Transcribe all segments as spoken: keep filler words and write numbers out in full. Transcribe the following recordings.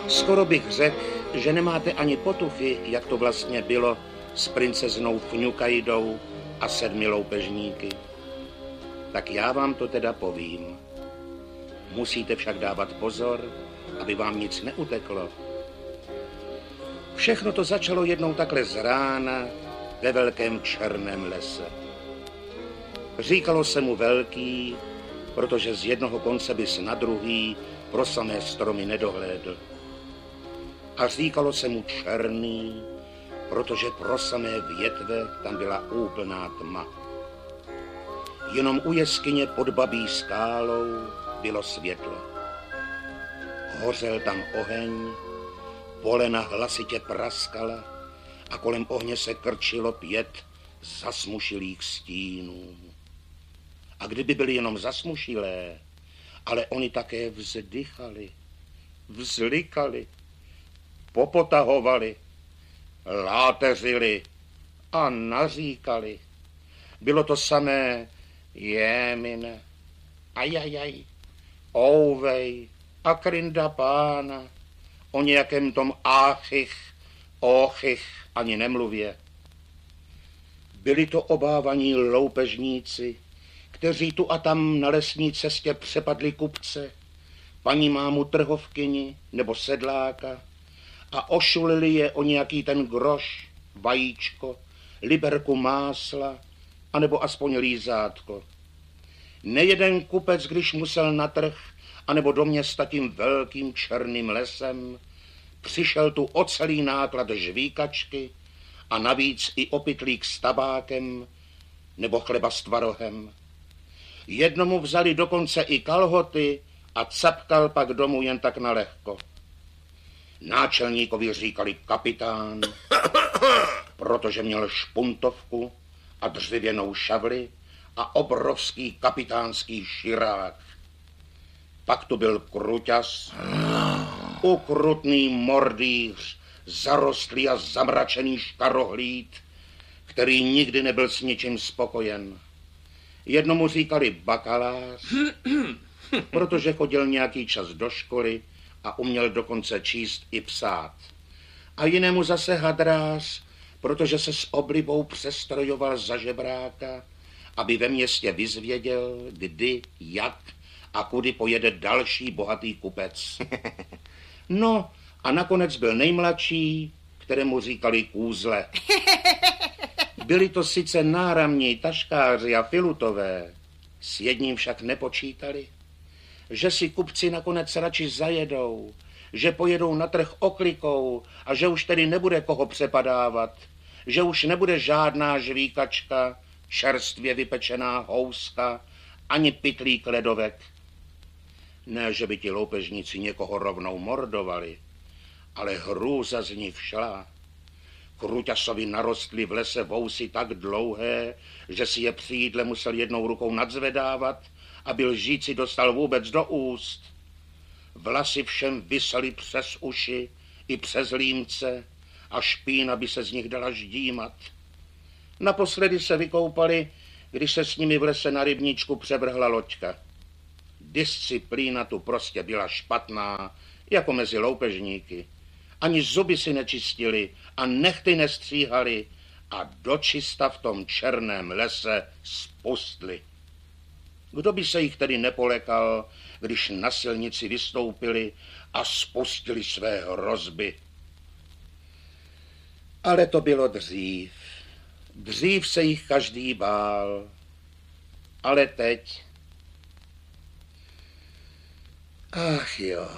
Skoro bych řekl, že nemáte ani potufy, jak to vlastně bylo s princeznou Fňukajdou a sedmi loupežníky. Tak já vám to teda povím. Musíte však dávat pozor, aby vám nic neuteklo. Všechno to začalo jednou takhle z rána ve velkém černém lese. Říkalo se mu velký, protože z jednoho konce bys na druhý pro samé stromy nedohlédl. A říkalo se mu černý, protože pro samé větve tam byla úplná tma. Jenom u jeskyně pod Babí skálou bylo světlo. Hořel tam oheň, polena hlasitě praskala a kolem ohně se krčilo pět zasmušilých stínů. A kdyby byly jenom zasmušilé, ale oni také vzdychali, vzlikali, popotahovali, láteřili a naříkali. Bylo to samé jémine, ajajaj, ouvej a krinda pána, o nějakém tom áchych, óchych ani nemluvě. Byli to obávaní loupežníci, kteří tu a tam na lesní cestě přepadli kupce, paní mámu trhovkyni nebo sedláka a ošulili je o nějaký ten groš, vajíčko, liberku másla, anebo aspoň lízátko. Nejeden kupec, když musel na trh, anebo do města tím velkým černým lesem, přišel tu o celý náklad žvíkačky a navíc i o pytlík s tabákem nebo chleba s tvarohem. Jednomu vzali dokonce i kalhoty a capkal pak domů jen tak nalehko. Náčelníkovi říkali kapitán, protože měl špuntovku a dřevěnou šavli a obrovský kapitánský širák. Pak tu byl Kruťas, ukrutný mordýř, zarostlý a zamračený škarohlíd, který nikdy nebyl s ničím spokojen. Jednomu říkali bakalář, protože chodil nějaký čas do školy a uměl dokonce číst i psát. A jinému zase hadrář, protože se s oblibou přestrojoval za žebráka, aby ve městě vyzvěděl, kdy, jak a kudy pojede další bohatý kupec. No a nakonec byl nejmladší, kterému říkali Kůzle. Byli to sice náramní taškáři a filutové, s jedním však nepočítali, že si kupci nakonec radši zajedou, že pojedou na trh oklikou a že už tedy nebude koho přepadávat, že už nebude žádná žvíkačka, čerstvě vypečená houska, ani pytlík ledovek. Ne, že by ti loupežníci někoho rovnou mordovali, ale hrůza z nich šla. Kruťasovi narostly v lese vousy tak dlouhé, že si je při jídle musel jednou rukou nadzvedávat, aby lžíci dostal vůbec do úst. Vlasy všem visely přes uši i přes límce a špína by se z nich dala ždímat. Naposledy se vykoupali, když se s nimi v lese na rybníčku převrhla loďka. Disciplína tu prostě byla špatná, jako mezi loupežníky. Ani zuby si nečistili a nehty nestříhali a dočista v tom černém lese spustli. Kdo by se jich tedy nepolekal, když na silnici vystoupili a spustili své hrozby? Ale to bylo dřív. Dřív se jich každý bál. Ale teď... Ach jo.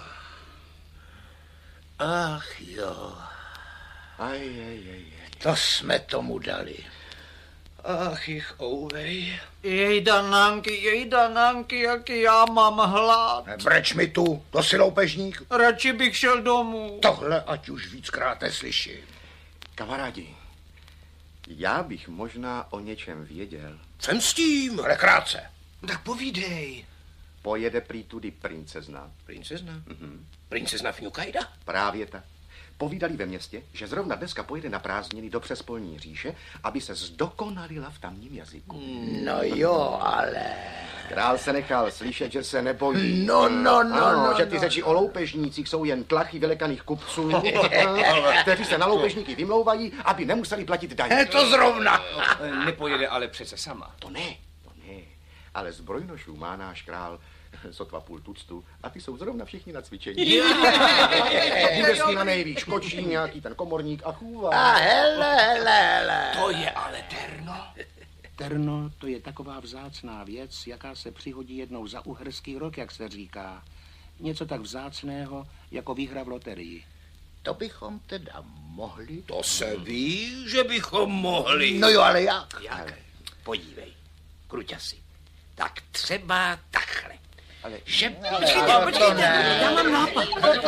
Ach jo. Aj, aj, aj, aj. To jsme tomu dali. Ach jich ouvej. Jejda Nanky, jejda Nanky, jaký já mám hlad. Nebreč mi tu, to si loupežník. Radši bych šel domů. Tohle ať už víckrát neslyším. Kamarádi, já bych možná o něčem věděl. Jsem s tím, ale krátce. Tak povídej. Pojede prý tudy princezna. Princezna? Mhm. Princezna Fňukajda? Právě tak. Povídali ve městě, že zrovna dneska pojede na prázdniny do Přespolní říše, aby se zdokonalila v tamním jazyku. No jo, ale... Král se nechal slyšet, že se nebojí. No, no, no, ano, no, že ty no, řeči o loupežnících jsou jen tlachy vylekaných kupců, kteří se na loupežníky vymlouvají, aby nemuseli platit daně. Je to zrovna. Nepojede ale přece sama. To ne, to ne. Ale zbrojnošů má náš král sotva půl tuctu a ty jsou zrovna všichni na cvičení. Bude s ním na nejvíc kočí nějaký ten komorník a chůva. A hele, hele, hele. To je ale terno. Terno, to je taková vzácná věc, jaká se přihodí jednou za uherský rok, jak se říká. Něco tak vzácného, jako výhra v loterii. To bychom teda mohli... To se ví, že bychom mohli. No jo, ale jak? Jak? Podívej, Kruťasi. Tak třeba takhle. Ale... Že... Počkejte, počkejte, já mám nápad.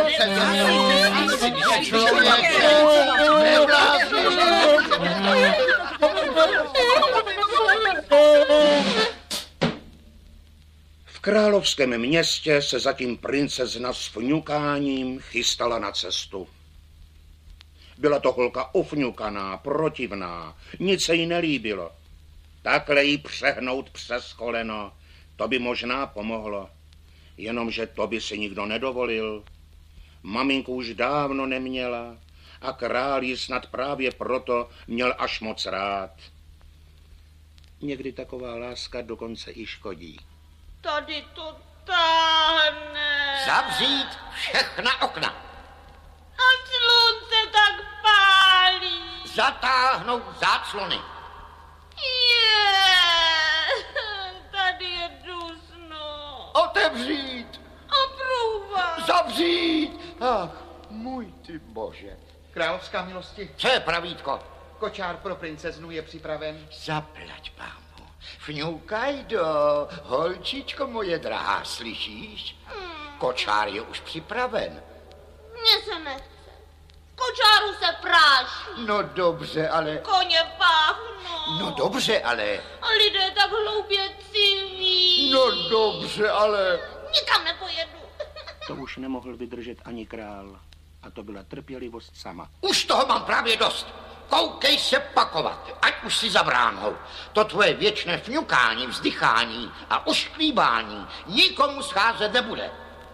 V královském městě se zatím princezna s fňukáním chystala na cestu. Byla to holka ufňukaná, protivná, nic se jí nelíbilo. Takhle jí přehnout přes koleno, to by možná pomohlo. Jenomže to by si nikdo nedovolil. Maminku už dávno neměla a král ji snad právě proto měl až moc rád. Někdy taková láska dokonce i škodí. Tady to táhne. Zavřít všechna okna. A slunce tak pálí. Zatáhnout záclony. Je, tady je dusno. Otevřít. A průva. Zavřít. Ach, můj ty bože. Královská milosti, Co je pravítko? kočár pro princeznu je připraven. Zaplať pámu. Fňukaj do, holčičko moje drahá, slyšíš? Kočár je už připraven. Mně se nechce. V kočáru se práší. No dobře, ale... Koně páchnou. No dobře, ale... A lidé tak hloupě civí. No dobře, ale... Nikam nepojedu. To už nemohl vydržet ani král. A to byla trpělivost sama. Už toho mám právě dost. Koukej se pakovat, ať už si za bránou. To tvoje věčné fňukání, vzdychání a ušklíbání nikomu scházet nebude.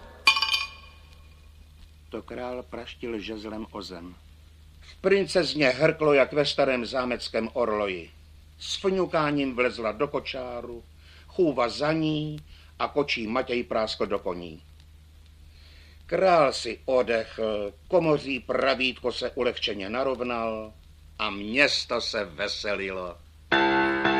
To král praštil žezlem o zem. V princezně hrklo, jak ve starém zámeckém orloji. S fňukáním vlezla do kočáru, chůva za ní a kočí Matěj práskl do koní. Král si odechl, komoří pravítko se ulehčeně narovnal a město se veselilo.